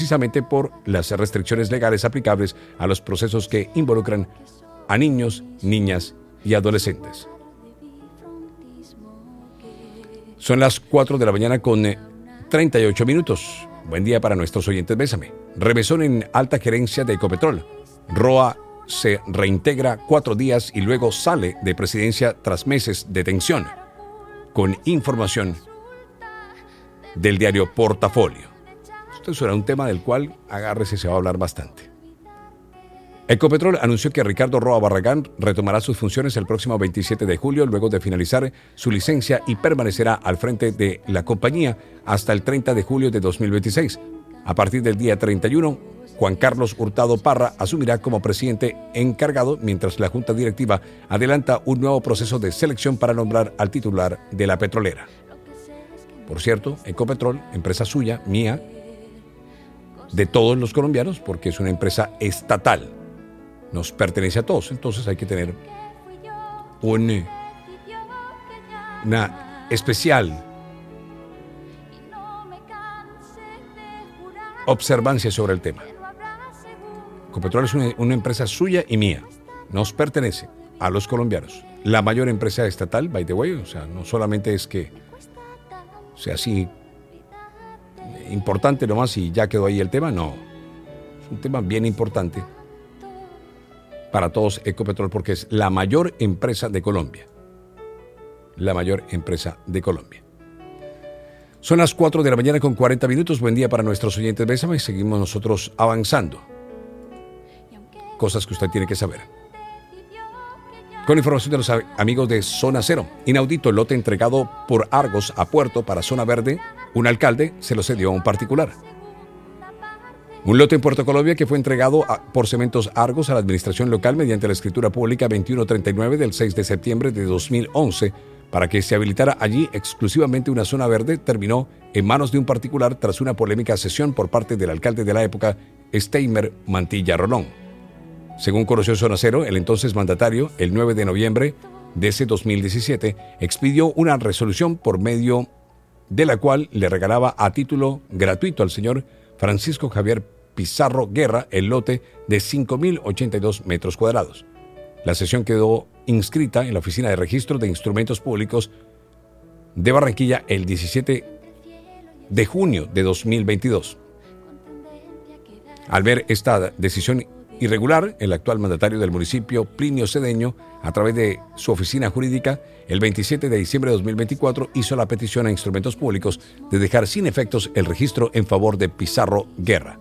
precisamente por las restricciones legales aplicables a los procesos que involucran a niños, niñas y adolescentes. Son las 4 de la mañana con 38 minutos. Buen día para nuestros oyentes. Bésame. Revesón en alta gerencia de Ecopetrol. Roa se reintegra 4 días y luego sale de presidencia tras meses de tensión. Con información del diario Portafolio. Esto será un tema del cual, agárrese, se va a hablar bastante. Ecopetrol anunció que Ricardo Roa Barragán retomará sus funciones el próximo 27 de julio, luego de finalizar su licencia, y permanecerá al frente de la compañía hasta el 30 de julio de 2026. A partir del día 31, Juan Carlos Hurtado Parra asumirá como presidente encargado, mientras la Junta Directiva adelanta un nuevo proceso de selección para nombrar al titular de la petrolera. Por cierto, Ecopetrol, empresa suya, mía, de todos los colombianos, porque es una empresa estatal. Nos pertenece a todos, entonces hay que tener una especial observancia sobre el tema. Ecopetrol es una empresa suya y mía, nos pertenece a los colombianos. La mayor empresa estatal, by the way, o sea, no solamente es que sea así importante nomás y ya quedó ahí el tema, no. Es un tema bien importante para todos Ecopetrol, porque es la mayor empresa de Colombia. La mayor empresa de Colombia. Son las 4 de la mañana con 40 minutos. Buen día para nuestros oyentes. Bésame. Seguimos nosotros avanzando. Cosas que usted tiene que saber. Con información de los amigos de Zona Cero. Inaudito lote entregado por Argos a Puerto para Zona Verde. Un alcalde se lo cedió a un particular. Un lote en Puerto Colombia que fue entregado por Cementos Argos a la administración local mediante la escritura pública 2139 del 6 de septiembre de 2011 para que se habilitara allí exclusivamente una zona verde, terminó en manos de un particular tras una polémica cesión por parte del alcalde de la época, Steimer Mantilla Rolón. Según conoció Zona Cero, el entonces mandatario, el 9 de noviembre de ese 2017, expidió una resolución por medio de la cual le regalaba a título gratuito al señor Francisco Javier Pizarro Guerra el lote de 5.082 metros cuadrados. La cesión quedó inscrita en la Oficina de Registro de Instrumentos Públicos de Barranquilla el 17 de junio de 2022. Al ver esta decisión irregular, el actual mandatario del municipio, Plinio Cedeño, a través de su oficina jurídica, el 27 de diciembre de 2024 hizo la petición a Instrumentos Públicos de dejar sin efectos el registro en favor de Pizarro Guerra.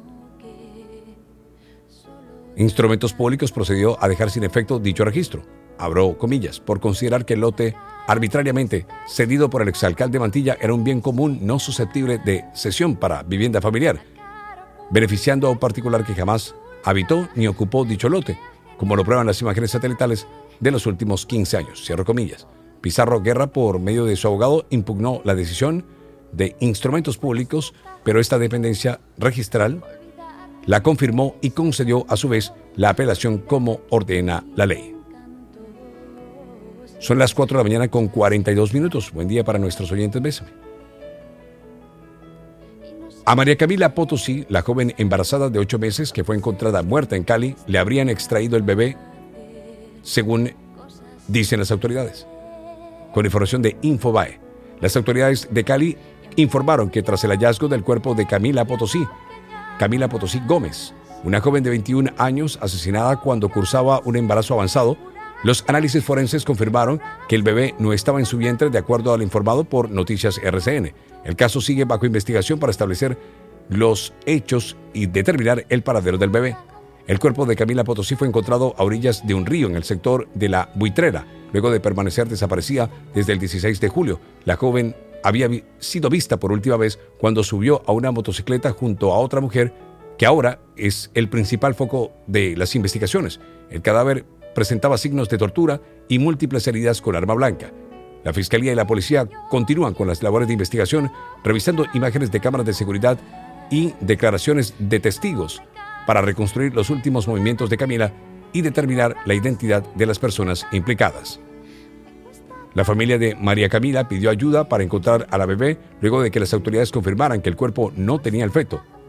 Instrumentos Públicos procedió a dejar sin efecto dicho registro, abro comillas, por considerar que el lote arbitrariamente cedido por el exalcalde Mantilla era un bien común no susceptible de cesión para vivienda familiar, beneficiando a un particular que jamás habitó ni ocupó dicho lote, como lo prueban las imágenes satelitales de los últimos 15 años, cierro comillas. Pizarro Guerra, por medio de su abogado, impugnó la decisión de Instrumentos Públicos, pero esta dependencia registral la confirmó y concedió a su vez la apelación como ordena la ley. Son las 4 de la mañana con 42 minutos. Buen día para nuestros oyentes. Bésame. A María Camila Potosí, la joven embarazada de 8 meses que fue encontrada muerta en Cali, le habrían extraído el bebé, según dicen las autoridades. Con información de Infobae, las autoridades de Cali informaron que tras el hallazgo del cuerpo de Camila Potosí Gómez, una joven de 21 años asesinada cuando cursaba un embarazo avanzado, los análisis forenses confirmaron que el bebé no estaba en su vientre, de acuerdo a lo informado por Noticias RCN. El caso sigue bajo investigación para establecer los hechos y determinar el paradero del bebé. El cuerpo de Camila Potosí fue encontrado a orillas de un río en el sector de La Buitrera, luego de permanecer desaparecida desde el 16 de julio. La joven había sido vista por última vez cuando subió a una motocicleta junto a otra mujer, que ahora es el principal foco de las investigaciones. El cadáver presentaba signos de tortura y múltiples heridas con arma blanca. La Fiscalía y la Policía continúan con las labores de investigación, revisando imágenes de cámaras de seguridad y declaraciones de testigos para reconstruir los últimos movimientos de Camila y determinar la identidad de las personas implicadas. La familia de María Camila pidió ayuda para encontrar a la bebé luego de que las autoridades confirmaran que el cuerpo no tenía el feto.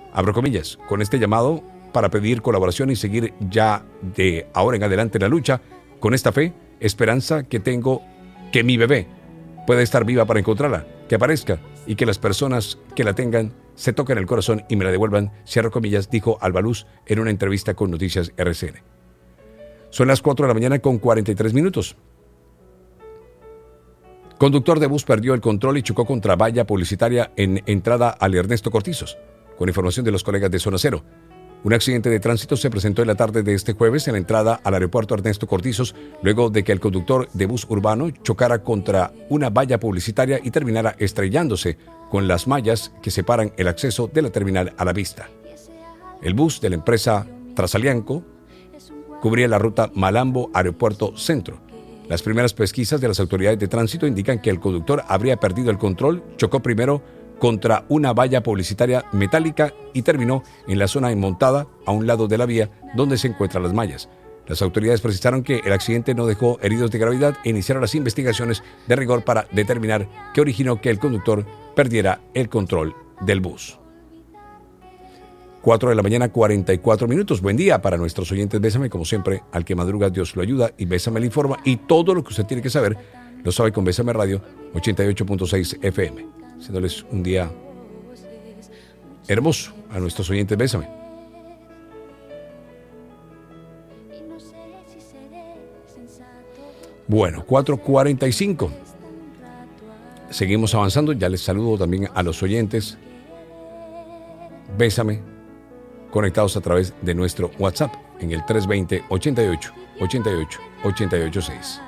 abro comillas, con este llamado para pedir colaboración y seguir ya de ahora en adelante la lucha, con esta fe, esperanza que tengo que mi bebé pueda estar viva para encontrarla, que aparezca y que las personas que la tengan se toquen el corazón y me la devuelvan, cierro comillas, dijo Alba Luz en una entrevista con Noticias RCN. Son las 4 de la mañana con 43 minutos. Conductor de bus perdió el control y chocó contra valla publicitaria en entrada al Ernesto Cortizos. Con información de los colegas de Zona Cero. Un accidente de tránsito se presentó en la tarde de este jueves en la entrada al aeropuerto Ernesto Cortizos, luego de que el conductor de bus urbano chocara contra una valla publicitaria y terminara estrellándose con las mallas que separan el acceso de la terminal a la vista. El bus de la empresa Trasalianco cubría la ruta Malambo Aeropuerto Centro. Las primeras pesquisas de las autoridades de tránsito indican que el conductor habría perdido el control, chocó primero contra una valla publicitaria metálica y terminó en la zona enmontada a un lado de la vía donde se encuentran las mallas. Las autoridades precisaron que el accidente no dejó heridos de gravedad e iniciaron las investigaciones de rigor para determinar qué originó que el conductor perdiera el control del bus. 4 de la mañana, 44 minutos. Buen día para nuestros oyentes. Bésame, como siempre, al que madruga Dios lo ayuda y Bésame le informa. Y todo lo que usted tiene que saber lo sabe con Bésame Radio 88.6 FM. Haciéndoles un día hermoso a nuestros oyentes. Bésame. Bueno, 4:45. Seguimos avanzando. Ya les saludo también a los oyentes. Bésame, conectados a través de nuestro WhatsApp en el 320-88-88-886.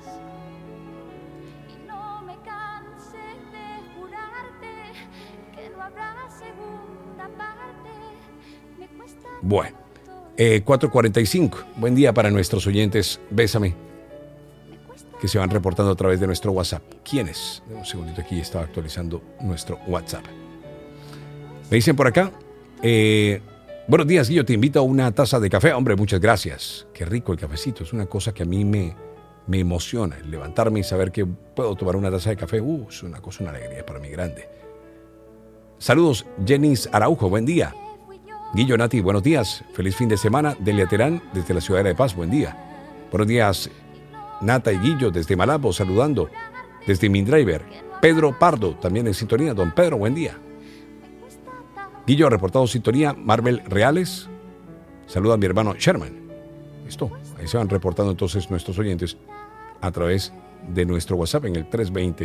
Bueno, 4:45. Buen día para nuestros oyentes. Bésame, que se van reportando a través de nuestro WhatsApp. ¿Quiénes? Un segundito, aquí estaba actualizando nuestro WhatsApp. Me dicen por acá, buenos días, Guillo, te invito a una taza de café. Hombre, muchas gracias. Qué rico el cafecito. Es una cosa que a mí me emociona. El levantarme y saber que puedo tomar una taza de café. Es una cosa, una alegría para mí grande. Saludos, Jenis Araujo, buen día. Guillo, Nati, buenos días. Feliz fin de semana. Delia Terán, desde la Ciudad de Paz, buen día. Buenos días, Nata y Guillo, desde Malabo, saludando. Desde Mindriver. Pedro Pardo, también en sintonía. Don Pedro, buen día. Guillo, reportado sintonía. Marvel Reales, saluda a mi hermano Sherman. Listo, ahí se van reportando entonces nuestros oyentes a través de nuestro WhatsApp en el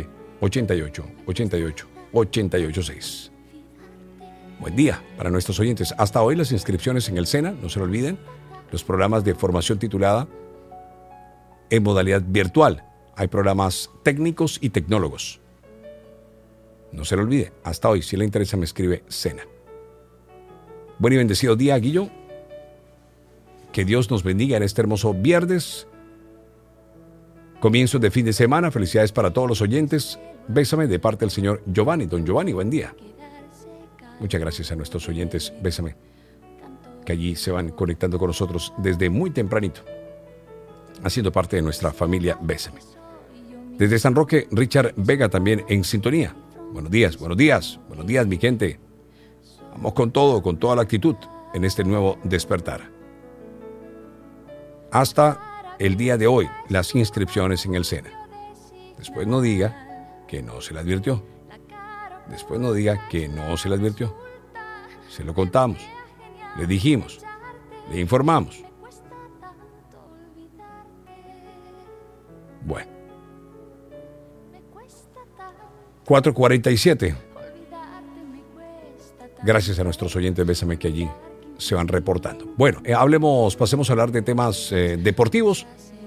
320-88-88-886. Buen día para nuestros oyentes. Hasta hoy las inscripciones en el SENA, no se lo olviden, los programas de formación titulada en modalidad virtual. Hay programas técnicos y tecnólogos. No se lo olvide, hasta hoy, si le interesa, me escribe SENA. Buen y bendecido día, Guillo. Que Dios nos bendiga en este hermoso viernes. Comienzos de fin de semana. Felicidades para todos los oyentes. Bésame de parte del señor Giovanni. Don Giovanni, buen día. Muchas gracias a nuestros oyentes. Bésame, que allí se van conectando con nosotros desde muy tempranito, haciendo parte de nuestra familia Bésame. Desde San Roque, Richard Vega también en sintonía. Buenos días, buenos días, buenos días, mi gente. Vamos con todo, con toda la actitud en este nuevo despertar. Hasta el día de hoy, las inscripciones en el SENA. Después no diga que no se le advirtió. Después no diga que no se le advirtió. Se lo contamos, le dijimos, le informamos. Bueno. 4:47. Gracias a nuestros oyentes, Bésame, que allí se van reportando. Bueno, pasemos a hablar de temas deportivos.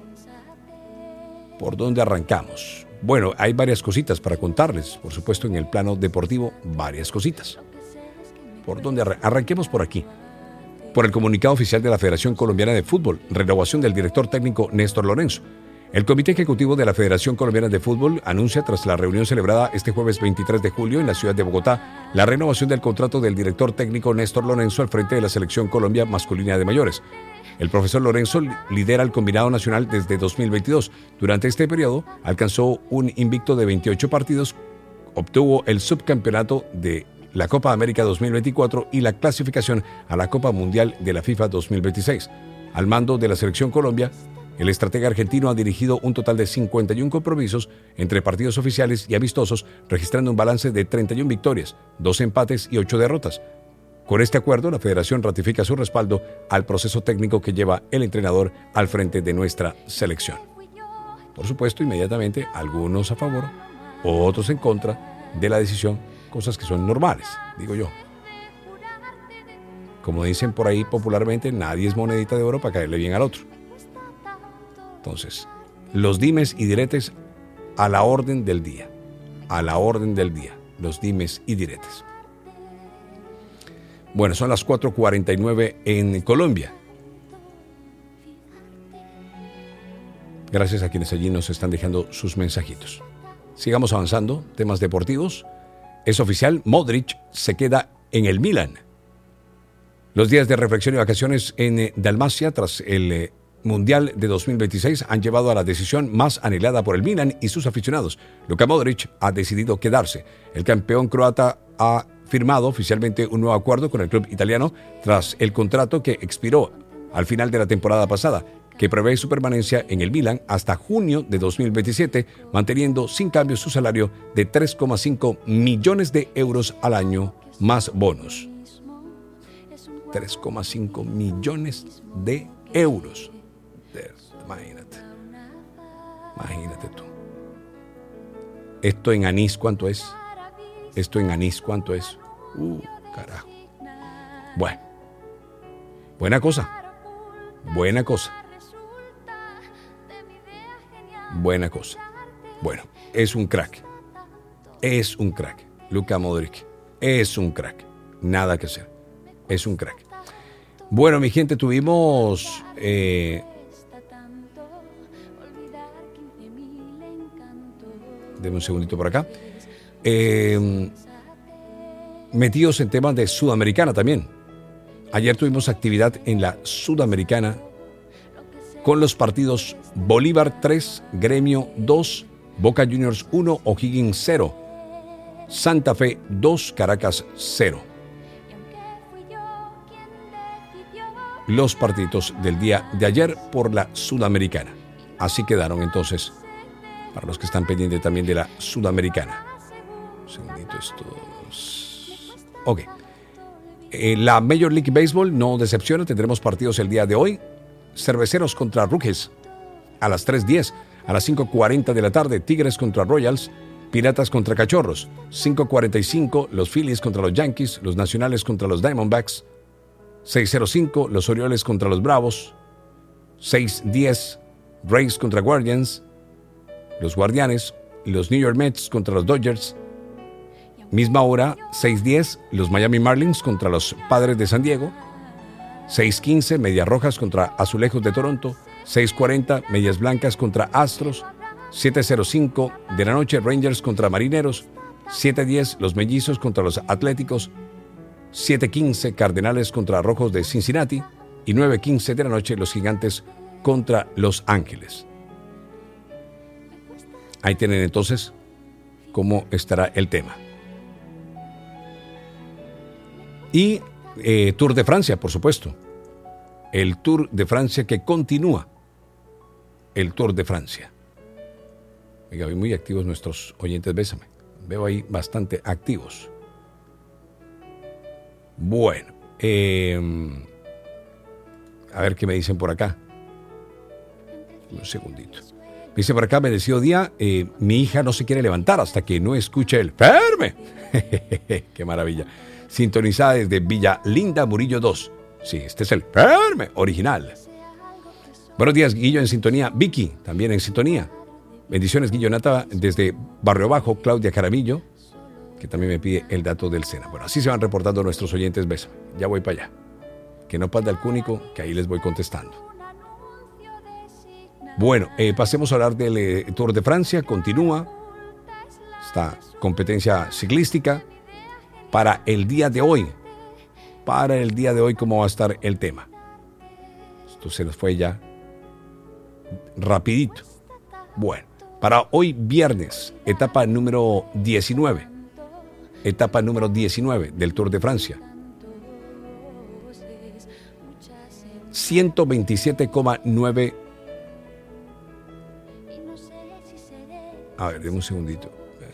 ¿Por dónde arrancamos? Bueno, hay varias cositas para contarles. Por supuesto, en el plano deportivo, varias cositas. ¿Por dónde arranquemos? Por aquí. Por el comunicado oficial de la Federación Colombiana de Fútbol, renovación del director técnico Néstor Lorenzo. El Comité Ejecutivo de la Federación Colombiana de Fútbol anuncia, tras la reunión celebrada este jueves 23 de julio en la ciudad de Bogotá, la renovación del contrato del director técnico Néstor Lorenzo al frente de la Selección Colombia masculina de mayores. El profesor Lorenzo lidera el combinado nacional desde 2022. Durante este periodo alcanzó un invicto de 28 partidos, obtuvo el subcampeonato de la Copa América 2024 y la clasificación a la Copa Mundial de la FIFA 2026. Al mando de la Selección Colombia, el estratega argentino ha dirigido un total de 51 compromisos entre partidos oficiales y amistosos, registrando un balance de 31 victorias, 2 empates y 8 derrotas. Con este acuerdo, la federación ratifica su respaldo al proceso técnico que lleva el entrenador al frente de nuestra selección. Por supuesto, inmediatamente, algunos a favor, otros en contra de la decisión, cosas que son normales, digo yo. Como dicen por ahí popularmente, nadie es monedita de oro para caerle bien al otro. Entonces, los dimes y diretes a la orden del día. A la orden del día, los dimes y diretes. Bueno, son las 4:49 en Colombia. Gracias a quienes allí nos están dejando sus mensajitos. Sigamos avanzando, temas deportivos. Es oficial, Modric se queda en el Milan. Los días de reflexión y vacaciones en Dalmacia tras el Mundial de 2026 han llevado a la decisión más anhelada por el Milan y sus aficionados. Luka Modric ha decidido quedarse. El campeón croata ha firmado oficialmente un nuevo acuerdo con el club italiano tras el contrato que expiró al final de la temporada pasada, que prevé su permanencia en el Milan hasta junio de 2027, manteniendo sin cambio su salario de 3,5 millones de euros al año más bonos. 3,5 millones de euros. Imagínate tú. ¿Esto en anís cuánto es? Carajo. Bueno. Buena cosa. Bueno, es un crack. Luka Modric es un crack. Nada que hacer. Es un crack. Bueno, mi gente, tuvimos... Deme un segundito por acá. Metidos en temas de Sudamericana también. Ayer tuvimos actividad en la Sudamericana con los partidos Bolívar 3, Gremio 2, Boca Juniors 1, O'Higgins 0, Santa Fe 2, Caracas 0. Los partidos del día de ayer por la Sudamericana. Así quedaron entonces, para los que están pendientes también de la Sudamericana. Un segundito estos. Ok. La Major League Baseball no decepciona, tendremos partidos el día de hoy. Cerveceros contra Rockies a las 3:10. A las 5:40 de la tarde, Tigres contra Royals, Piratas contra Cachorros. 5:45, los Phillies contra los Yankees, los Nacionales contra los Diamondbacks. 6:05, los Orioles contra los Bravos. 6:10, Rays contra Guardians, los Guardianes, y los New York Mets contra los Dodgers. Misma hora, 6:10, los Miami Marlins contra los Padres de San Diego. 6:15, Medias Rojas contra Azulejos de Toronto. 6:40, Medias Blancas contra Astros. 7:05 de la noche, Rangers contra Marineros. 7:10, los Mellizos contra los Atléticos. 7:15, Cardenales contra Rojos de Cincinnati. Y 9:15 de la noche, los Gigantes contra Los Ángeles. Ahí tienen entonces cómo estará el tema. Y Tour de Francia, por supuesto. El Tour de Francia que continúa. El Tour de Francia. Oiga, muy activos nuestros oyentes, bésame. Veo ahí bastante activos. Bueno, a ver qué me dicen por acá. Un segundito. Dice por acá, bendecido día, mi hija no se quiere levantar hasta que no escuche el Ferme. Qué maravilla. Sintonizada desde Villa Linda, Murillo 2. Sí, este es el Ferme original. Buenos días, Guillo en sintonía. Vicky, también en sintonía. Bendiciones, Guillo Nata, desde Barrio Bajo, Claudia Caramillo, que también me pide el dato del SENA. Bueno, así se van reportando nuestros oyentes. Beso. Ya voy para allá. Que no pasa el cúnico, que ahí les voy contestando. Bueno, pasemos a hablar del Tour de Francia. Continúa esta competencia ciclística para el día de hoy. Para el día de hoy, ¿cómo va a estar el tema? Esto se nos fue ya rapidito. Bueno, para hoy viernes, etapa número 19. etapa número 19 del Tour de Francia. 127,9. A ver, deme un segundito.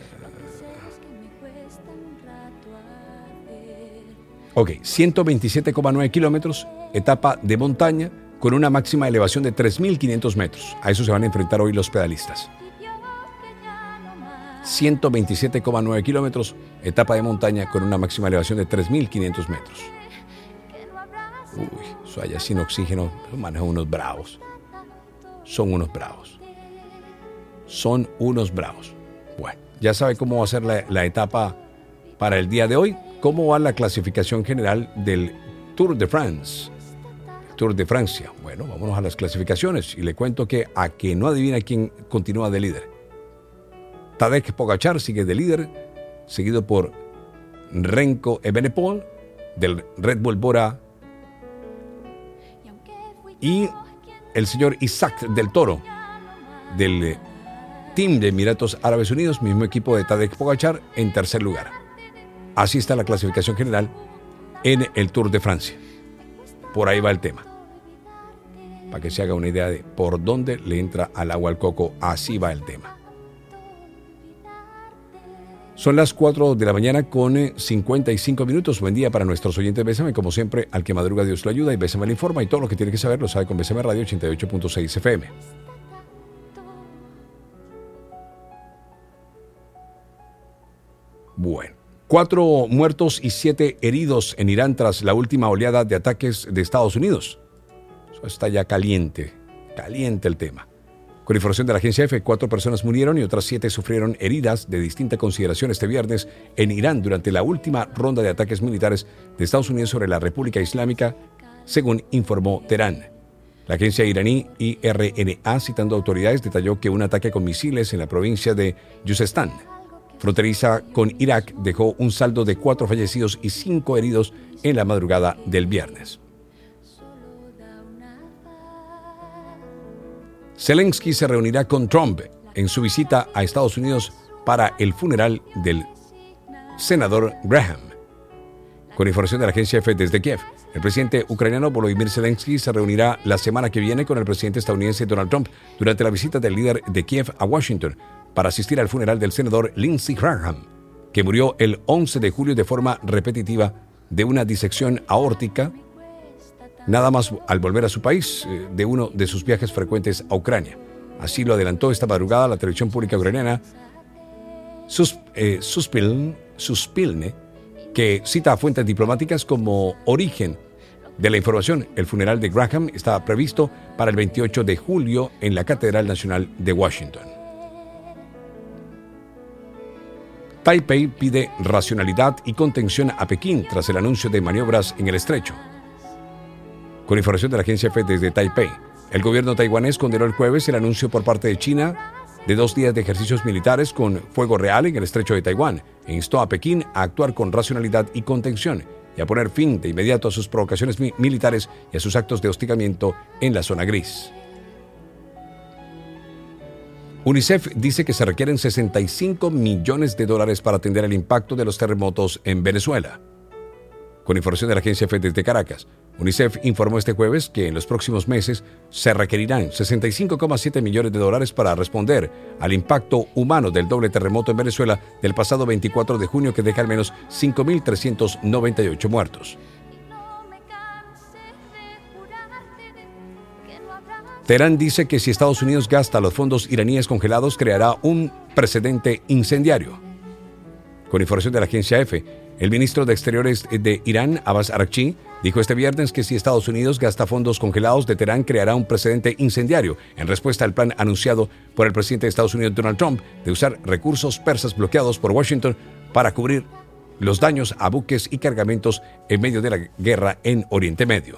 Ok, 127,9 kilómetros, etapa de montaña con una máxima elevación de 3.500 metros. A eso se van a enfrentar hoy los pedalistas. 127,9 kilómetros, etapa de montaña con una máxima elevación de 3.500 metros. Uy, eso allá sin oxígeno, manejan unos bravos. Son unos bravos. Son unos bravos. Bueno, ya sabe cómo va a ser la etapa para el día de hoy. ¿Cómo va la clasificación general del Tour de France? Tour de Francia. Bueno, vámonos a las clasificaciones y le cuento que a que no adivina quién continúa de líder. Tadej Pogačar sigue de líder, seguido por Remco Evenepoel del Red Bull Bora y el señor Isaac del Toro del Team de Emiratos Árabes Unidos, mismo equipo de Tadej Pogačar, en tercer lugar. Así está la clasificación general en el Tour de Francia. Por ahí va el tema. Para que se haga una idea de por dónde le entra al agua al coco, así va el tema. Son las 4 de la mañana con 55 minutos. Buen día para nuestros oyentes Bésame. Como siempre, al que madruga Dios lo ayuda y Bésame le informa. Y todo lo que tiene que saber lo sabe con Bésame Radio 88.6 FM. Bueno, 4 muertos y 7 heridos en Irán tras la última oleada de ataques de Estados Unidos. Eso está ya caliente el tema. Con información de la agencia EFE, 4 personas murieron y otras 7 sufrieron heridas de distinta consideración este viernes en Irán durante la última ronda de ataques militares de Estados Unidos sobre la República Islámica, según informó Teherán. La agencia iraní IRNA, citando autoridades, detalló que un ataque con misiles en la provincia de Yuzestán, fronteriza con Irak, dejó un saldo de 4 fallecidos y 5 heridos en la madrugada del viernes. Zelensky se reunirá con Trump en su visita a Estados Unidos para el funeral del senador Graham. Con información de la agencia EFE desde Kiev, el presidente ucraniano Volodymyr Zelensky se reunirá la semana que viene con el presidente estadounidense Donald Trump durante la visita del líder de Kiev a Washington para asistir al funeral del senador Lindsey Graham, que murió el 11 de julio de forma repetitiva de una disección aórtica, nada más al volver a su país de uno de sus viajes frecuentes a Ucrania. Así lo adelantó esta madrugada la televisión pública ucraniana Suspilne, que cita a fuentes diplomáticas como origen de la información. El funeral de Graham estaba previsto para el 28 de julio en la Catedral Nacional de Washington. Taipei pide racionalidad y contención a Pekín tras el anuncio de maniobras en el estrecho. Con información de la agencia EFE desde Taipei, el gobierno taiwanés condenó el jueves el anuncio por parte de China de 2 días de ejercicios militares con fuego real en el estrecho de Taiwán e instó a Pekín a actuar con racionalidad y contención y a poner fin de inmediato a sus provocaciones militares y a sus actos de hostigamiento en la zona gris. UNICEF dice que se requieren $65 millones para atender el impacto de los terremotos en Venezuela. Con información de la agencia EFE desde Caracas, UNICEF informó este jueves que en los próximos meses se requerirán $65,7 millones para responder al impacto humano del doble terremoto en Venezuela del pasado 24 de junio que deja al menos 5.398 muertos. Teherán dice que si Estados Unidos gasta los fondos iraníes congelados creará un precedente incendiario. Con información de la agencia EFE, el ministro de Exteriores de Irán, Abbas Araghchi, dijo este viernes que si Estados Unidos gasta fondos congelados de Teherán creará un precedente incendiario en respuesta al plan anunciado por el presidente de Estados Unidos, Donald Trump, de usar recursos persas bloqueados por Washington para cubrir los daños a buques y cargamentos en medio de la guerra en Oriente Medio.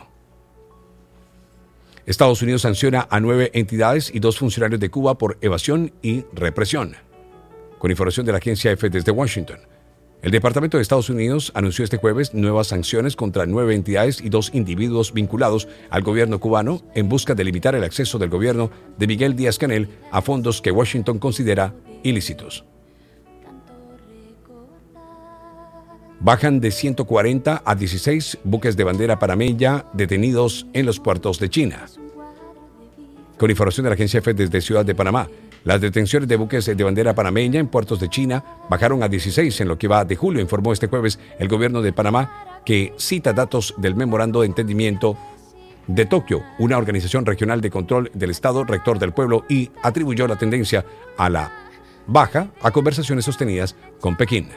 Estados Unidos sanciona a 9 entidades y 2 funcionarios de Cuba por evasión y represión. Con información de la agencia EFE desde Washington, el Departamento de Estados Unidos anunció este jueves nuevas sanciones contra 9 entidades y 2 individuos vinculados al gobierno cubano en busca de limitar el acceso del gobierno de Miguel Díaz-Canel a fondos que Washington considera ilícitos. Bajan de 140 a 16 buques de bandera panameña detenidos en los puertos de China. Con información de la agencia EFE desde Ciudad de Panamá, las detenciones de buques de bandera panameña en puertos de China bajaron a 16 en lo que va de julio, informó este jueves el gobierno de Panamá, que cita datos del Memorando de Entendimiento de Tokio, una organización regional de control del Estado rector del pueblo, y atribuyó la tendencia a la baja a conversaciones sostenidas con Pekín.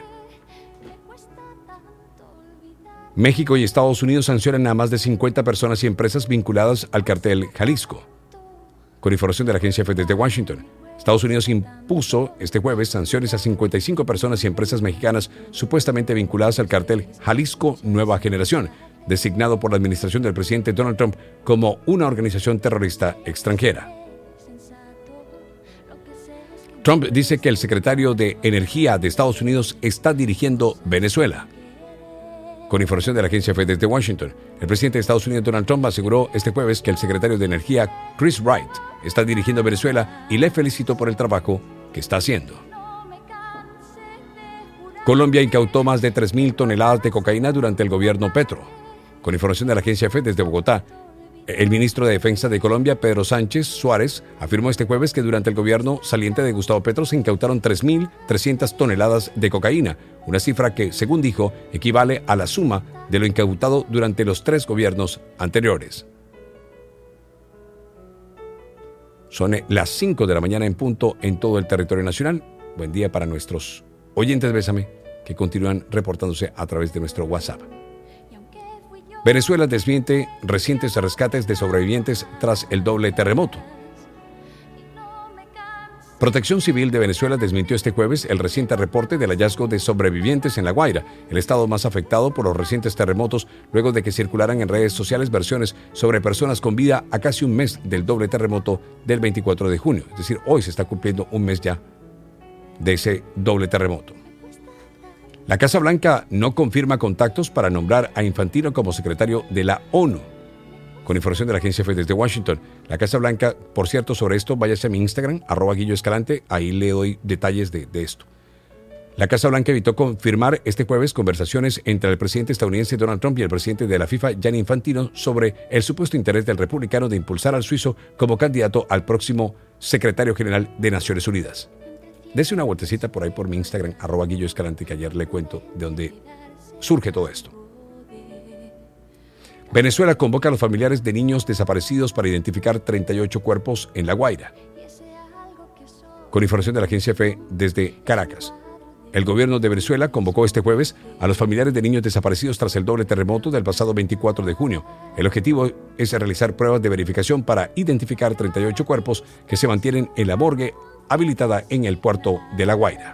México y Estados Unidos sancionan a más de 50 personas y empresas vinculadas al cartel Jalisco. Con información de la agencia EFE desde Washington, Estados Unidos impuso este jueves sanciones a 55 personas y empresas mexicanas supuestamente vinculadas al cartel Jalisco Nueva Generación, designado por la administración del presidente Donald Trump como una organización terrorista extranjera. Trump dice que el secretario de Energía de Estados Unidos está dirigiendo Venezuela. Con información de la agencia EFE desde Washington, el presidente de Estados Unidos Donald Trump aseguró este jueves que el secretario de Energía Chris Wright está dirigiendo Venezuela y le felicitó por el trabajo que está haciendo. Colombia incautó más de 3.000 toneladas de cocaína durante el gobierno Petro. Con información de la agencia EFE desde Bogotá, el ministro de Defensa de Colombia, Pedro Sánchez Suárez, afirmó este jueves que durante el gobierno saliente de Gustavo Petro se incautaron 3.300 toneladas de cocaína, una cifra que, según dijo, equivale a la suma de lo incautado durante los 3 gobiernos anteriores. Son las 5 de la mañana en punto en todo el territorio nacional. Buen día para nuestros oyentes, Bésame, que continúan reportándose a través de nuestro WhatsApp. Venezuela desmiente recientes rescates de sobrevivientes tras el doble terremoto. Protección Civil de Venezuela desmintió este jueves el reciente reporte del hallazgo de sobrevivientes en La Guaira, el estado más afectado por los recientes terremotos, luego de que circularan en redes sociales versiones sobre personas con vida a casi un mes del doble terremoto del 24 de junio. Es decir, hoy se está cumpliendo un mes ya de ese doble terremoto. La Casa Blanca no confirma contactos para nombrar a Infantino como secretario de la ONU. Con información de la agencia EFE desde Washington, la Casa Blanca, por cierto, sobre esto, váyase a mi Instagram, @GuilloEscalante, ahí le doy detalles de esto. La Casa Blanca evitó confirmar este jueves conversaciones entre el presidente estadounidense Donald Trump y el presidente de la FIFA, Gianni Infantino, sobre el supuesto interés del republicano de impulsar al suizo como candidato al próximo secretario general de Naciones Unidas. Dese una vueltecita por ahí por mi Instagram, @GuilloEscalante, que ayer le cuento de dónde surge todo esto. Venezuela convoca a los familiares de niños desaparecidos para identificar 38 cuerpos en La Guaira. Con información de la agencia EFE desde Caracas, el gobierno de Venezuela convocó este jueves a los familiares de niños desaparecidos tras el doble terremoto del pasado 24 de junio. El objetivo es realizar pruebas de verificación para identificar 38 cuerpos que se mantienen en la morgue habilitada en el puerto de La Guaira.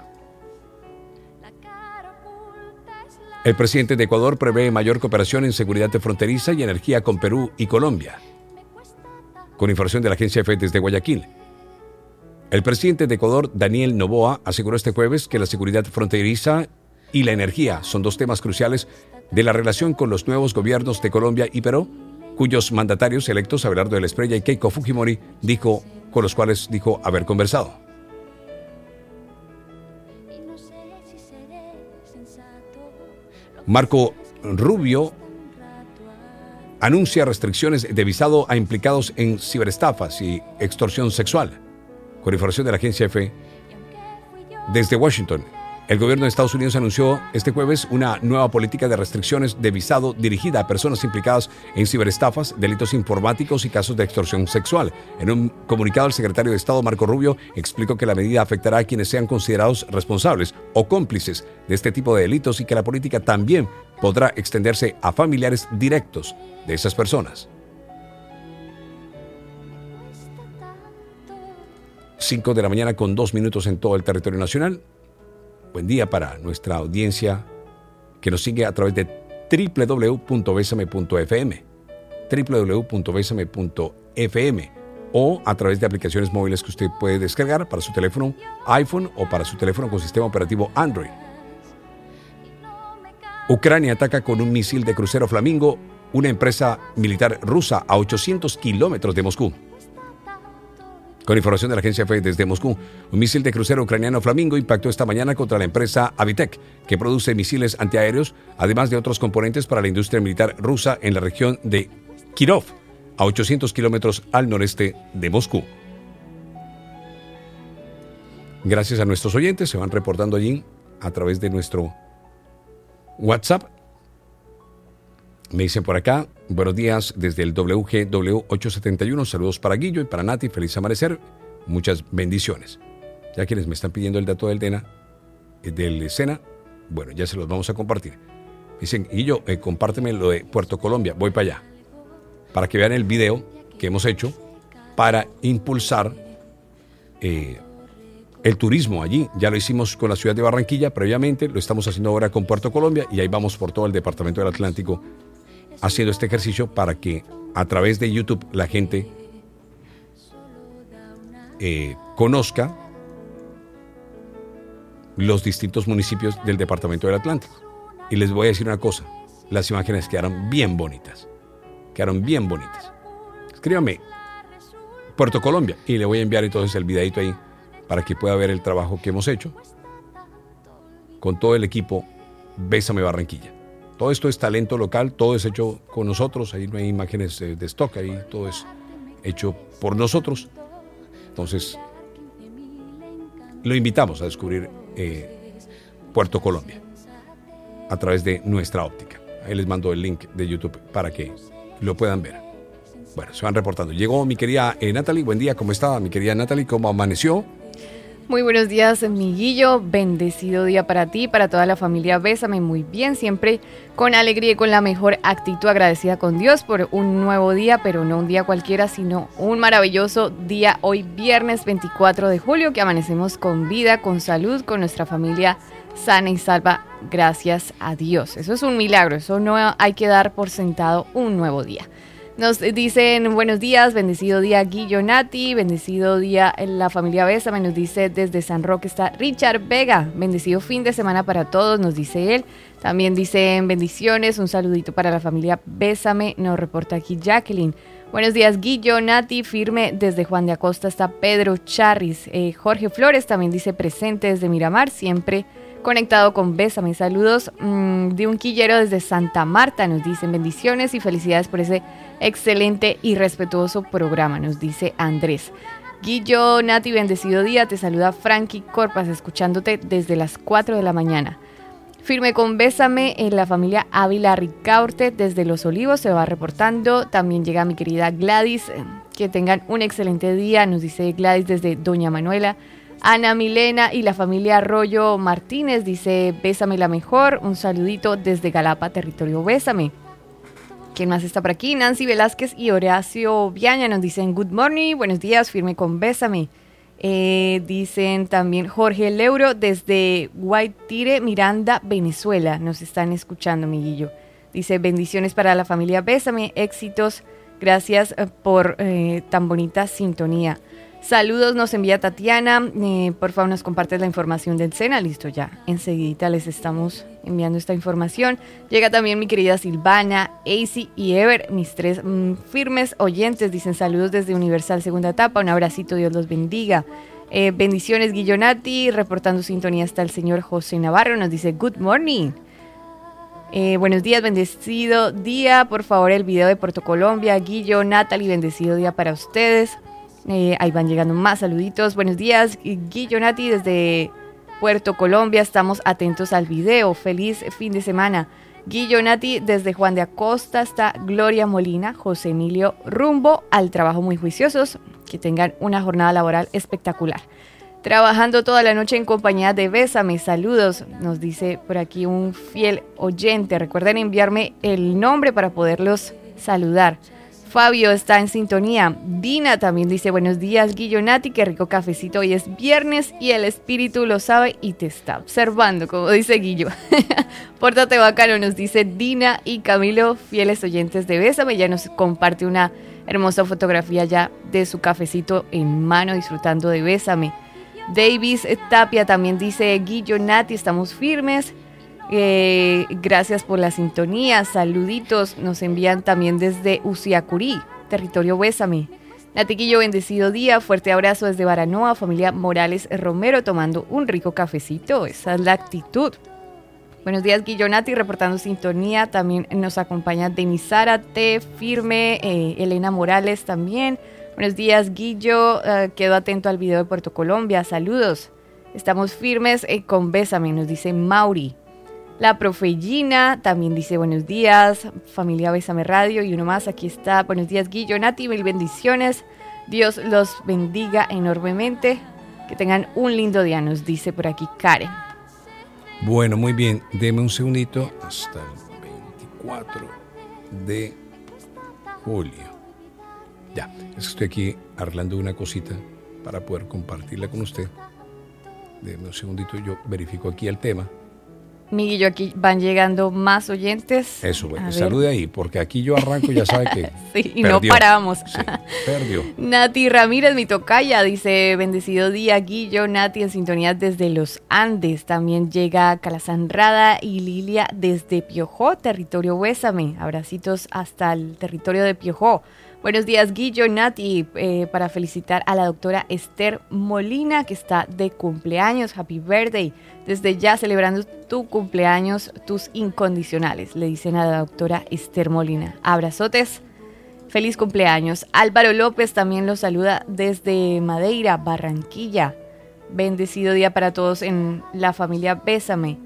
El presidente de Ecuador prevé mayor cooperación en seguridad fronteriza y energía con Perú y Colombia. Con información de la agencia EFE desde Guayaquil, el presidente de Ecuador, Daniel Noboa, aseguró este jueves que la seguridad fronteriza y la energía son 2 temas cruciales de la relación con los nuevos gobiernos de Colombia y Perú, cuyos mandatarios electos, Abelardo de la Espriella y Keiko Fujimori, con los cuales dijo haber conversado. Marco Rubio anuncia restricciones de visado a implicados en ciberestafas y extorsión sexual. Con información de la agencia EFE desde Washington, el gobierno de Estados Unidos anunció este jueves una nueva política de restricciones de visado dirigida a personas implicadas en ciberestafas, delitos informáticos y casos de extorsión sexual. En un comunicado, el secretario de Estado, Marco Rubio, explicó que la medida afectará a quienes sean considerados responsables o cómplices de este tipo de delitos y que la política también podrá extenderse a familiares directos de esas personas. 5 de la mañana con 2 minutos en todo el territorio nacional. Buen día para nuestra audiencia que nos sigue a través de www.besame.fm, www.besame.fm, o a través de aplicaciones móviles que usted puede descargar para su teléfono iPhone o para su teléfono con sistema operativo Android. Ucrania ataca con un misil de crucero Flamingo una empresa militar rusa a 800 kilómetros de Moscú. Con información de la agencia FE desde Moscú, un misil de crucero ucraniano Flamingo impactó esta mañana contra la empresa Avitek, que produce misiles antiaéreos, además de otros componentes para la industria militar rusa en la región de Kirov, a 800 kilómetros al noreste de Moscú. Gracias a nuestros oyentes, se van reportando allí a través de nuestro WhatsApp. Me dicen por acá, buenos días desde el WGW 871, saludos para Guillo y para Nati, feliz amanecer, muchas bendiciones. Ya quienes me están pidiendo el dato del SENA, bueno, ya se los vamos a compartir. Dicen, Guillo, compárteme lo de Puerto Colombia, voy para allá, para que vean el video que hemos hecho para impulsar el turismo allí. Ya lo hicimos con la ciudad de Barranquilla previamente, lo estamos haciendo ahora con Puerto Colombia y ahí vamos por todo el departamento del Atlántico haciendo este ejercicio para que a través de YouTube la gente conozca los distintos municipios del departamento del Atlántico. Y les voy a decir una cosa, las imágenes quedaron bien bonitas. Escríbame Puerto Colombia y le voy a enviar entonces el videito ahí para que pueda ver el trabajo que hemos hecho con todo el equipo Bésame Barranquilla. Todo esto es talento local, todo es hecho con nosotros, ahí no hay imágenes de stock, ahí todo es hecho por nosotros. Entonces, lo invitamos a descubrir Puerto Colombia a través de nuestra óptica. Ahí les mando el link de YouTube para que lo puedan ver. Bueno, se van reportando. Llegó mi querida Natalie, buen día, ¿cómo está mi querida Natalie? ¿Cómo amaneció? Muy buenos días, mi Guillo, bendecido día para ti, para toda la familia, bésame muy bien, siempre con alegría y con la mejor actitud, agradecida con Dios por un nuevo día, pero no un día cualquiera, sino un maravilloso día, hoy viernes 24 de julio, que amanecemos con vida, con salud, con nuestra familia sana y salva, gracias a Dios. Eso es un milagro, eso no hay que dar por sentado un nuevo día. Nos dicen buenos días, bendecido día Guillo Nati, bendecido día en la familia Bésame, nos dice desde San Roque está Richard Vega, bendecido fin de semana para todos, nos dice él. También dicen bendiciones, un saludito para la familia Bésame, nos reporta aquí Jacqueline. Buenos días Guillo Nati, firme desde Juan de Acosta está Pedro Charris. Jorge Flores también dice presente desde Miramar, siempre conectado con Bésame. Saludos de un quillero desde Santa Marta, nos dicen bendiciones y felicidades por ese excelente y respetuoso programa, nos dice Andrés. Guillo Nati, bendecido día, te saluda Frankie Corpas, escuchándote desde las 4 de la mañana. Firme con Bésame en la familia Ávila Ricaurte desde Los Olivos, se va reportando. También llega mi querida Gladys, que tengan un excelente día, nos dice Gladys desde Doña Manuela. Ana Milena y la familia Arroyo Martínez dice Bésame la mejor, un saludito desde Galapa, territorio Bésame. ¿Quién más está por aquí? Nancy Velázquez y Horacio Viaña nos dicen good morning, buenos días, firme con Bésame. Dicen también Jorge Leuro desde Guaitire, Miranda, Venezuela, nos están escuchando, mi Guillo. Dice bendiciones para la familia Bésame, éxitos, gracias por tan bonita sintonía. Saludos nos envía Tatiana, por favor nos compartes la información del SENA, listo ya, enseguida les estamos enviando esta información. Llega también mi querida Silvana, AC y Ever, mis tres firmes oyentes, dicen saludos desde Universal segunda etapa, un abracito, Dios los bendiga. Bendiciones Guillo Nati, reportando sintonía está el señor José Navarro, nos dice good morning. Buenos días, bendecido día, por favor el video de Puerto Colombia, Guillo, Natalie, bendecido día para ustedes. Ahí van llegando más saluditos. Buenos días, Guillo Nati desde Puerto Colombia. Estamos atentos al video. Feliz fin de semana. Guillo Nati desde Juan de Acosta está Gloria Molina, José Emilio rumbo al trabajo muy juiciosos. Que tengan una jornada laboral espectacular. Trabajando toda la noche en compañía de Bésame. Saludos, nos dice por aquí un fiel oyente. Recuerden enviarme el nombre para poderlos saludar. Fabio está en sintonía. Dina también dice buenos días Guillo Nati, qué rico cafecito, hoy es viernes y el espíritu lo sabe y te está observando, como dice Guillo. Pórtate bacano, nos dice Dina y Camilo, fieles oyentes de Bésame, ya nos comparte una hermosa fotografía ya de su cafecito en mano disfrutando de Bésame. Davis Tapia también dice Guillo Nati, estamos firmes. Gracias por la sintonía, saluditos, nos envían también desde Usiacurí, territorio Bésame. Natiquillo, bendecido día, fuerte abrazo desde Baranoa, familia Morales Romero, tomando un rico cafecito, esa es la actitud. Buenos días, Guillo, Nati, reportando sintonía, también nos acompaña Denis Zárate, firme, Elena Morales también. Buenos días, Guillo, quedo atento al video de Puerto Colombia, saludos. Estamos firmes con Bésame, nos dice Mauri. La profe Gina también dice buenos días, familia Bésame Radio, y uno más, aquí está, buenos días Guillo, Nati, mil bendiciones, Dios los bendiga enormemente, que tengan un lindo día, nos dice por aquí Karen. Bueno, muy bien, deme un segundito hasta el 24 de julio. Ya, estoy aquí arreglando una cosita para poder compartirla con usted. Deme un segundito, yo verifico aquí el tema. Miguelillo, aquí van llegando más oyentes. Eso, bueno, salude ahí, porque aquí yo arranco, ya sabe que sí, y perdió. No paramos. Sí, perdió. Nati Ramírez, mi tocaya, dice, bendecido día, Guillo, Nati en sintonía desde los Andes. También llega Calazanrada y Lilia desde Piojó, territorio Bésame. Abracitos hasta el territorio de Piojó. Buenos días, Guillo, Nati, para felicitar a la doctora Esther Molina, que está de cumpleaños. Happy birthday. Desde ya celebrando tu cumpleaños, tus incondicionales, le dicen a la doctora Esther Molina. Abrazotes, feliz cumpleaños. Álvaro López también los saluda desde Madeira, Barranquilla. Bendecido día para todos en la familia Bésame.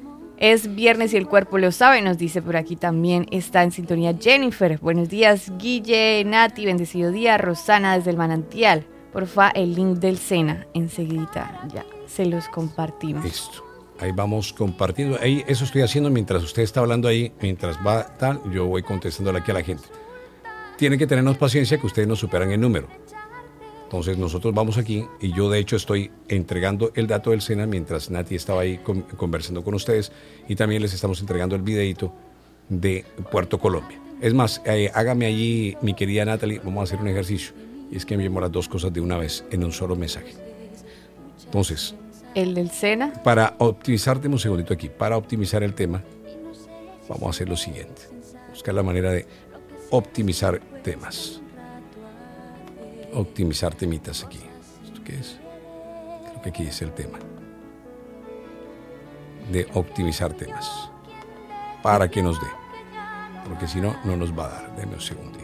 Es viernes y el cuerpo lo sabe, nos dice por aquí también. Está en sintonía Jennifer. Buenos días, Guille, Nati, bendecido día. Rosana desde el Manantial. Porfa, el link del Sena, enseguida ya se los compartimos. Listo, ahí vamos compartiendo. Ahí, eso estoy haciendo mientras usted está hablando ahí, mientras va tal, yo voy contestándole aquí a la gente. Tienen que tenernos paciencia que ustedes nos superan el número. Entonces nosotros vamos aquí y yo de hecho estoy entregando el dato del SENA mientras Nati estaba ahí conversando con ustedes y también les estamos entregando el videito de Puerto Colombia. Es más, hágame allí, mi querida Natalie, vamos a hacer un ejercicio y es que enviemos las dos cosas de una vez en un solo mensaje. Entonces, el del SENA. Para optimizar, deme un segundito aquí, para optimizar el tema, vamos a hacer lo siguiente, buscar la manera de optimizar temas. Optimizar temitas aquí. ¿Esto qué es? Creo que aquí es el tema. De optimizar temas. Para que nos dé. Porque si no, no nos va a dar. Deme un segundito.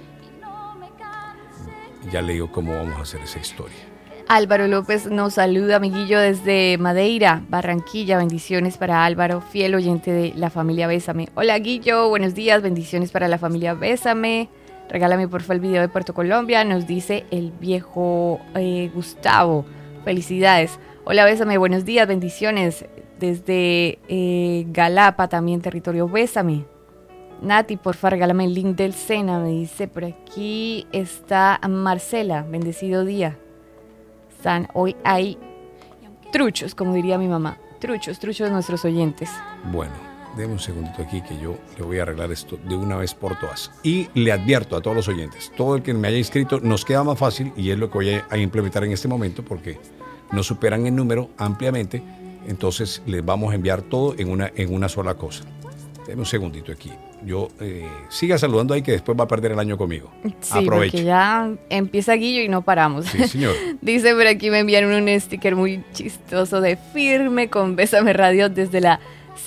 Ya le digo cómo vamos a hacer esa historia. Álvaro López nos saluda, amiguillo, desde Madeira, Barranquilla. Bendiciones para Álvaro, fiel oyente de la familia Bésame. Hola, Guillo, buenos días. Bendiciones para la familia Bésame. Regálame porfa el video de Puerto Colombia, nos dice el viejo Gustavo. Felicidades. Hola, Bésame, buenos días, bendiciones. Desde Galapa, también territorio Bésame. Nati, porfa, regálame el link del SENA, me dice por aquí. Está Marcela, bendecido día. Están hoy hay truchos, como diría mi mamá. Truchos de nuestros oyentes. Bueno. Deme un segundito aquí que yo le voy a arreglar esto de una vez por todas. Y le advierto a todos los oyentes, todo el que me haya inscrito nos queda más fácil y es lo que voy a implementar en este momento porque nos superan en número ampliamente, entonces les vamos a enviar todo en una sola cosa. Deme un segundito aquí. Yo siga saludando ahí que después va a perder el año conmigo. Sí, aproveche. Porque ya empieza Guillo y no paramos. Sí, señor. Dice por aquí, me enviaron un sticker muy chistoso de firme con Bésame Radio desde la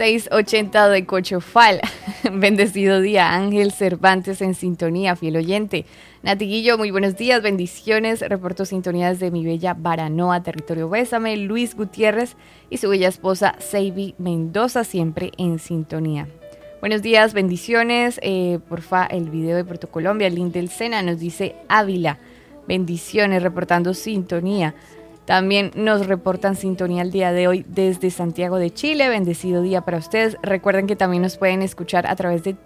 680 de Cochofal. Bendecido día, Ángel Cervantes en sintonía, fiel oyente. Natiguillo, muy buenos días, bendiciones. Reporto sintonía desde mi bella Baranoa, territorio Bésame. Luis Gutiérrez y su bella esposa Seiby Mendoza, siempre en sintonía. Buenos días, bendiciones. Porfa, el video de Puerto Colombia, el link del SENA, nos dice Ávila. Bendiciones, reportando sintonía. También nos reportan sintonía el día de hoy desde Santiago de Chile. Bendecido día para ustedes. Recuerden que también nos pueden escuchar a través de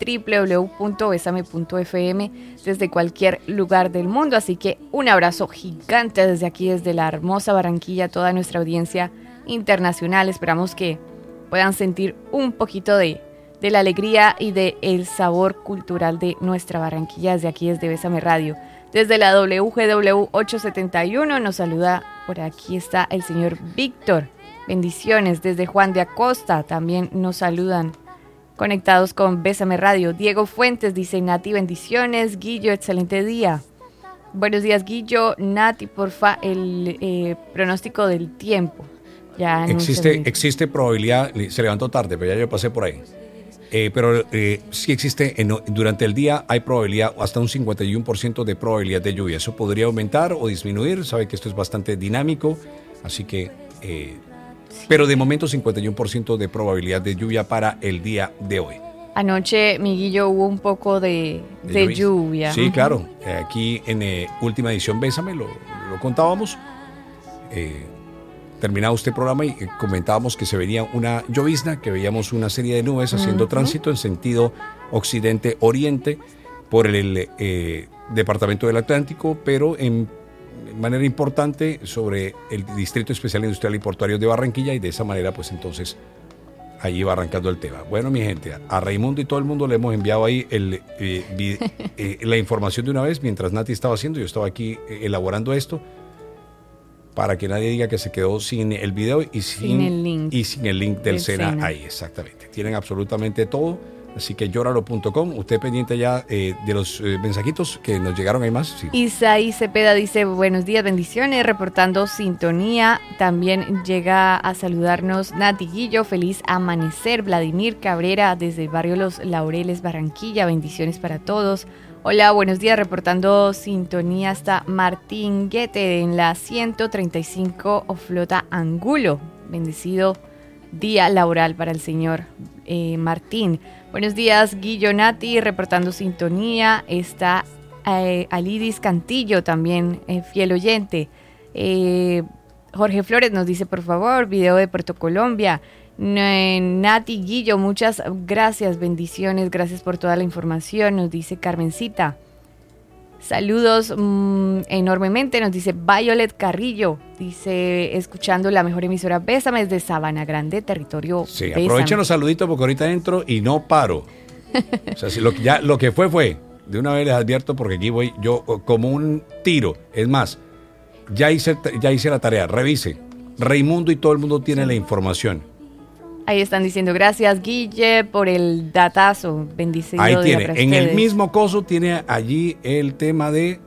www.besame.fm desde cualquier lugar del mundo. Así que un abrazo gigante desde aquí, desde la hermosa Barranquilla, a toda nuestra audiencia internacional. Esperamos que puedan sentir un poquito de la alegría y del sabor cultural de nuestra Barranquilla desde aquí, desde Bésame Radio. Desde la WGW 871 nos saluda, por aquí está el señor Víctor. Bendiciones desde Juan de Acosta, también nos saludan. Conectados con Bésame Radio. Diego Fuentes dice, Nati, bendiciones. Guillo, excelente día. Buenos días, Guillo. Nati, porfa, el pronóstico del tiempo. Ya existe probabilidad, se levantó tarde, pero ya yo pasé por ahí. Pero sí existe, durante el día hay probabilidad, hasta un 51% de probabilidad de lluvia. Eso podría aumentar o disminuir, sabe que esto es bastante dinámico, así que, pero de momento 51% de probabilidad de lluvia para el día de hoy. Anoche, Miguillo, hubo un poco de lluvia. Sí, claro, aquí en Última Edición Bésame lo contábamos. Terminado este programa y comentábamos que se venía una llovizna, que veíamos una serie de nubes haciendo tránsito en sentido occidente-oriente por el departamento del Atlántico, pero en manera importante sobre el Distrito Especial Industrial y Portuario de Barranquilla, y de esa manera pues entonces allí va arrancando el tema. Bueno, mi gente, a Raimundo y todo el mundo le hemos enviado ahí la información de una vez, mientras Nati estaba haciendo, yo estaba aquí elaborando esto, para que nadie diga que se quedó sin el video y sin el link del SENA ahí, exactamente. Tienen absolutamente todo, así que llóralo.com. Usted pendiente ya de los mensajitos que nos llegaron, hay más. Sí. Isaí Cepeda dice, buenos días, bendiciones, reportando sintonía. También llega a saludarnos Nati Guillo, feliz amanecer. Vladimir Cabrera desde el barrio Los Laureles, Barranquilla, bendiciones para todos. Hola, buenos días, reportando sintonía hasta Martín Guete en la 135 Flota Angulo. Bendecido día laboral para el señor Martín. Buenos días, Guillo, Nati, reportando sintonía. Está Alidis Cantillo también, fiel oyente. Jorge Flores nos dice, por favor, video de Puerto Colombia. Nati Guillo, muchas gracias, bendiciones, gracias por toda la información, nos dice Carmencita. Saludos enormemente, nos dice Violet Carrillo, dice, escuchando la mejor emisora Bésame desde Sabana Grande, territorio Sí, Bésame. Aprovechen los saluditos porque ahorita entro y no paro. O sea, si lo que fue. De una vez les advierto porque aquí voy yo como un tiro. Es más, ya hice la tarea, revise. Raimundo y todo el mundo tiene la información. Ahí están diciendo, gracias Guille por el datazo, bendecido. Ahí tiene, para en ustedes. el mismo coso tiene allí el tema de...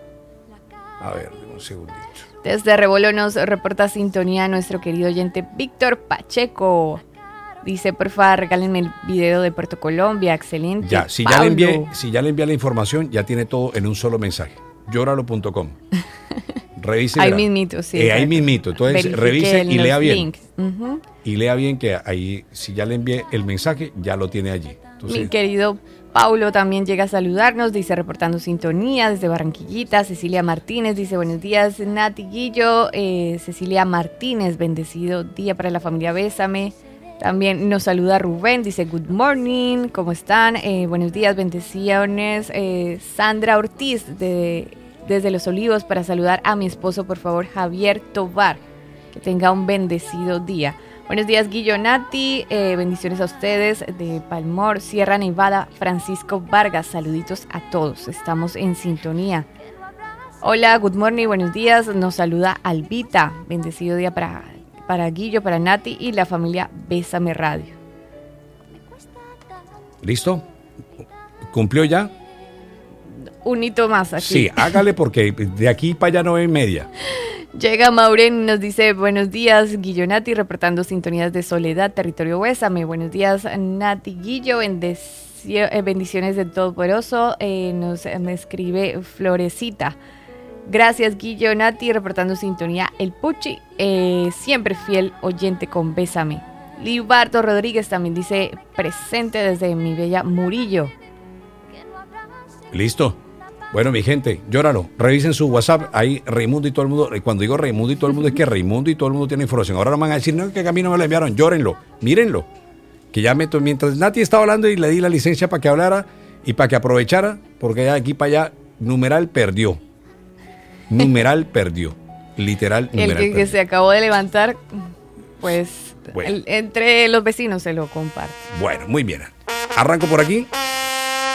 A ver, un segundito. Desde Rebolo nos reporta sintonía nuestro querido oyente Víctor Pacheco. Dice, porfa, regálenme el video de Puerto Colombia, excelente. Ya, si ya le envié la información, ya tiene todo en un solo mensaje. Llóralo.com. Revise. Ahí mismito, sí. Ahí mismito. Entonces, revise y lea bien. Uh-huh. Y lea bien que ahí, si ya le envié el mensaje, ya lo tiene allí. Entonces, mi querido Paulo también llega a saludarnos, dice, reportando sintonía desde Barranquillita. Cecilia Martínez dice, buenos días, Nati Guillo. Cecilia Martínez, bendecido día para la familia Bésame. También nos saluda Rubén, dice, good morning, ¿cómo están? Buenos días, bendiciones. Sandra Ortiz, desde Los Olivos, para saludar a mi esposo, por favor, Javier Tobar. Que tenga un bendecido día. Buenos días, Guillo, Nati, bendiciones a ustedes de Palmor, Sierra Nevada, Francisco Vargas, saluditos a todos, estamos en sintonía. Hola, good morning, buenos días, nos saluda Albita, bendecido día para Guillo, para Nati y la familia Bésame Radio. ¿Listo? ¿Cumplió ya? Un hito más aquí. Sí, hágale porque de aquí para allá no ven media. Llega Maureen y nos dice, buenos días, Guillo, Nati, reportando sintonías de Soledad, territorio Bésame. Buenos días, Nati, Guillo, bendiciones del Todopoderoso. Me escribe Florecita. Gracias, Guillo, Nati, reportando sintonía El Puchi, siempre fiel oyente con Bésame. Libardo Rodríguez también dice, presente desde mi bella Murillo. Listo. Bueno, mi gente, llóralo. Revisen su WhatsApp. Ahí Raimundo y todo el mundo. Cuando digo Raimundo y todo el mundo, es que Raimundo y todo el mundo tiene información. Ahora no van a decir, no, que a mí no me lo enviaron. Llórenlo. Mírenlo. Que ya mientras Nati estaba hablando y le di la licencia para que hablara y para que aprovechara, porque de aquí para allá, numeral perdió. Literal, numeral El que se acabó de levantar, pues, bueno. Entre los vecinos se lo comparte. Bueno, muy bien. Arranco por aquí.